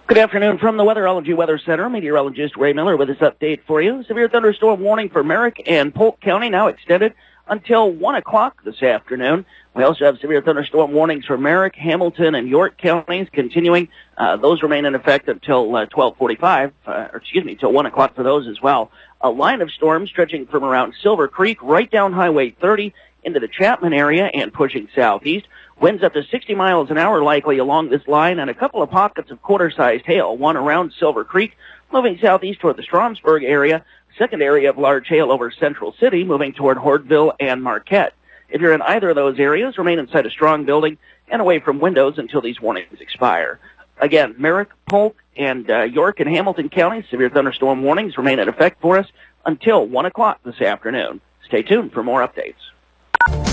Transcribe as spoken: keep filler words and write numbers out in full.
Good afternoon from the Weatherology Weather Center. Meteorologist Ray Miller with this update for you. Severe thunderstorm warning for Merrick and Polk County now extended until one o'clock this afternoon. We also have severe thunderstorm warnings for Merrick, Hamilton, and York counties continuing. Uh, those remain in effect until uh, twelve forty-five, uh, or excuse me, till one o'clock for those as well. A line of storms stretching from around Silver Creek right down Highway thirty into the Chapman area and pushing southeast. Winds up to sixty miles an hour likely along this line, and a couple of pockets of quarter-sized hail, one around Silver Creek, moving southeast toward the Stromsburg area, second area of large hail over Central City, moving toward Hortville and Marquette. If you're in either of those areas, remain inside a strong building and away from windows until these warnings expire. Again, Merrick, Polk, and uh, York and Hamilton counties, severe thunderstorm warnings remain in effect for us until one o'clock this afternoon. Stay tuned for more updates.